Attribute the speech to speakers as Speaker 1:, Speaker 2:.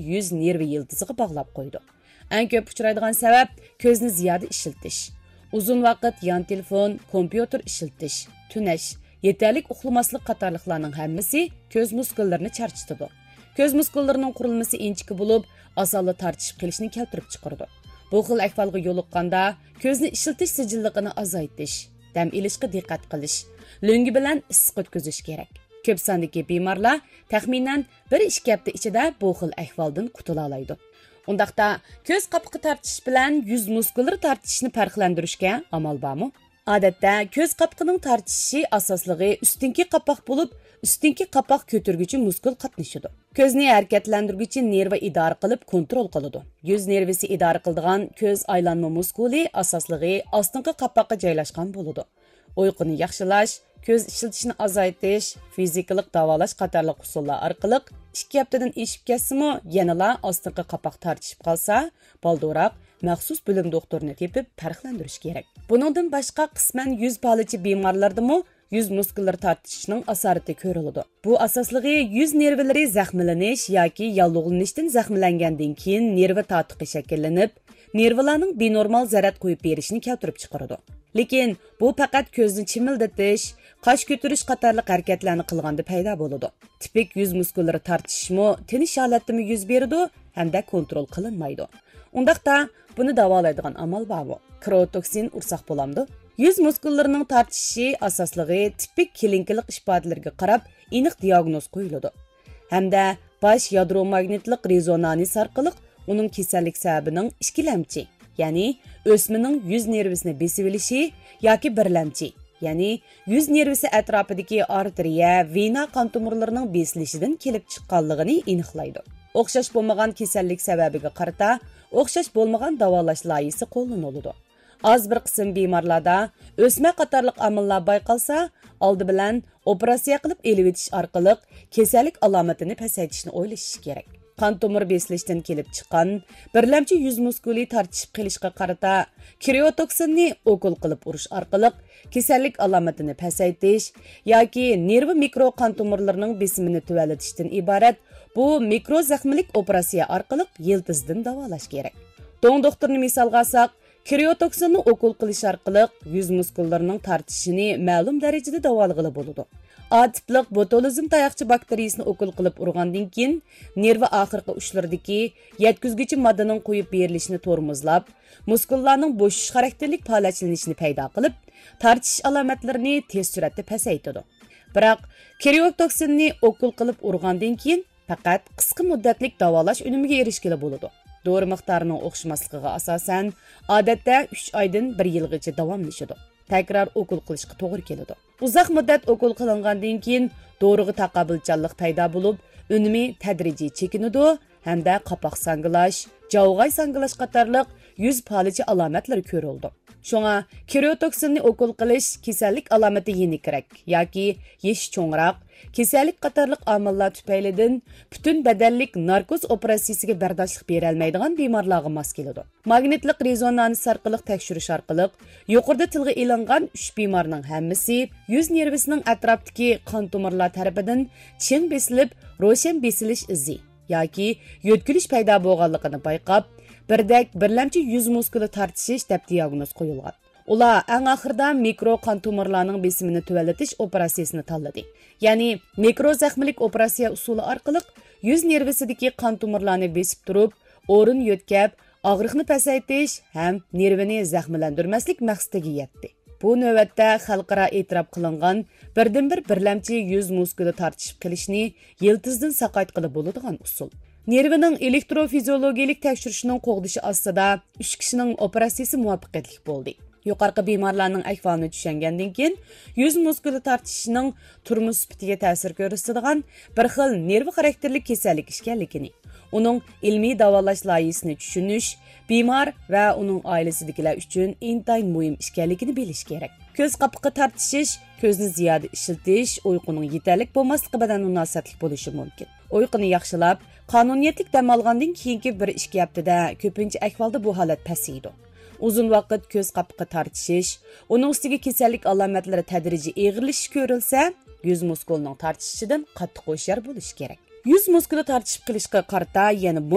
Speaker 1: yuz nervi yıldızıga bağlap qoydu. Eng ko'p uchraydigan sabab ko'zni ziyoda ishiltish, uzun vaqt yon telefon, kompyuter ishiltish, tunash, yetarlik uxlamaslik qatorliqlarning hammasi ko'z muskallarini charchatadi. Ko'z muskullarining qurilmasi inchiki bo'lib, osonla tortishib qilishni keltirib chiqaradi. Bu xil ahvolga yo'liqqanda ko'zni ishiltish sijilligini azaytish, dam ilishga diqqat qilish, lo'ngi bilan issiq o'tkazish kerak. Ko'p sondagi bemorlar taxminan 1-2 hafta ichida bu xil ahvoldan qutula oladi. Undaqda ko'z qapiqi tortish bilan yuz muskullari tortishni farqlantirishga amal bormi? Odatda ko'z qapiqining tortishi asosligi ustinki qapoq bo'lib, ustinki qapoq ko'targuvchi muskul qatnashidi. Ko'zni harakatlantirguvchi nerva idora qilib kontrol qiladi. Yuz nervisi idora qiladigan ko'z aylanma muskuli asosligi ostinki qapoqqa joylashgan bo'ladi. Uyquni yaxshilash, ko'z ishiltishini azaytish, fizikalik davolash qatorliq usullar orqali 2 haftadan eshib ketsimi, yanala ostinqi qapoq tortishib qolsa, balduroq maxsus bo'lim doktorini tepib farqlantirish kerak. Buningdan boshqa qisman yuz palichi bemorlardami yuz muskullari tortishining asorati ko'riladi. Bu asosligi yuz nervlari zaxmlanish yoki yallig'lanishdan zaxmlangandan keyin nerva tortiqi shakllanib, nervlarning benormal zarar qo'yib berishini keltirib chiqaradi. Lekin bu faqat ko'zni chimildatish, qosh ko'tarish qatorliq harakatlarni qilganda paydo bo'ladi. Tipik yuz muskullari tortishmi, tinish holatimi yuz beradi hamda kontrol qilinmaydi. Undaqda buni davolaydigan amal bormi? Kriotoksin ursak bo'lamdi. Yuz muskullarining tortishi asosligi tipik klinikalik ifodalarga qarab aniq diagnoz qo'yiladi. Hamda bosh yadromagnitlik rezonans orqali uning kasallik sababining ikkilamchi, ya'ni o'smining yuz nervisini besib olishi yoki birlamchi, ya'ni yuz nervisi atrofidagi arteriya, vena qon tomirlarining besilishidan kelib chiqqanligini aniqlaydi. O'xshash bo'lmagan kasallik sababiga qarata o'xshash bo'lmagan davolash loyihasi qo'llaniladi. Az bir qism bemorlarda o'sma qatorliq omillar bayqalsa, oldi bilan operatsiya qilib elib o'tish orqali kasallik alomatini pasaytishni o'ylash kerak. Qon tomir besilishdan kelib chiqqan birlamchi yuz muskuli tortishib qilishga qarata kriotoksinni okul qilib urish orqali kasallik alomatini pasaytish yoki nervi mikro qon tomirlarining besimini tuvalatishdan iborat bu mikro zaxmlik operatsiya orqali yiltizdan davolash kerak. Do'ng doktorni misolga olsak, kriotoksinni okul qilish orqali yuz muskullarining tortishini ma'lum darajada davolag'ili bo'ladi. A tiplik botulizm tayoqcha bakteriyasini okul qilib urgandan keyin nerva oxirgi uchlaridagi yetkazguvchi moddaning qo'yib berilishini tormozlab, muskullarning bo'shish xarakterlik faoliyatlanishini paydo qilib, tortish alomatlarini tez suratda pasaytadi. Biroq kriotoksinni okul qilib urgandan keyin faqat qisqa muddatlik davolash unimiga erishgili bo'ladi. Dori miqdorining o'xshamasligiga asosan odatda 3 oydan 1 yilgacha davomlashadi. Tekrar okul qilishga to'g'ri keladi. Uzoq muddat okul qilingandan keyin doriga taqobilchanlik paydo bo'lib, unumi tadrijiy chekinadi hamda qapoq sangilash, javg'ay sangilash qatorliq yuz palichi alomatlar ko'rildi. Shunga kriotoksinni okul qilish kasallik alomati yenikrak yoki yesh cho'ngroq, kasallik qatorliq omillar tufaylidan butun badanlik narkoz operatsiyasiga bardoshlik bera olmaydigan bemorlarga mos keladi. Magnitlik rezonans orqali tekshirish orqali yuqorida tilga ilingan 3 bemorning hammasi yuz nervisining atrofidagi qon tomirlar tarafidan chin besilib, ro'shan besilish izi yoki yo'tkilish paydo bo'lganligini bayqab, birdak birlamchi yuz muskuli tortishish deb diagnoz qo'yilgan. Ular eng oxirida mikro qon tomirlarning besimini tuvalatish operatsiyasini tanladi. Ya'ni mikro zaxmlik operatsiya usuli orqali yuz nervisidagi qon tomirlarni besib turib, o'rin yo'tkab, og'riqni pasaytish ham nervini zaxmlantirmaslik maqsadiga yetdi. Bu navbatda xalqaro e'tirof qilingan birdan-bir birlamchi yuz muskuli tortishib qilishni yiltizdan saqayt qilib bo'ladigan usul. Nervining elektrofiziologik tekshirishining qo'g'dishi ostida 3 kishining operatsiyasi muvaffaqiyatli bo'ldi. Yuqorqi bemorlarning ahvolini tushungandan keyin yuz muskuli tortishining turmush sifatiga ta'sir ko'rsatadigan bir xil nervi xarakterli kasallik ekanligini, uning ilmiy davolash loyihasini tushunish, bemor va uning oilasidagilar uchun intayin muhim ekanligini bilish kerak. Ko'z qapiqi tortishish, ko'zni ziyoda ishiltish, uyquning yetarlik bo'lmasligi bilan munosabatli bo'lishi mumkin. Uyquni yaxshilab, qonuniyatlik dam olgandan keyingi 1-2 haftada ko'pincha ahvolda bu holat pasaydi. Uzun vaqt ko'z qapiqi tortishish, uning ustiga kasallik alomatlari tadrijiy eg'irlashish ko'rilsa, yuz muskulining tortishishidan qattiq hushyor bo'lish kerak. Yuz muskuli tortishib qilishga qarata yana